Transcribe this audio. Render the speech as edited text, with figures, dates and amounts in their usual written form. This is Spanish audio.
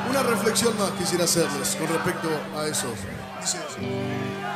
Una reflexión más quisiera hacerles con respecto a eso. Dice así.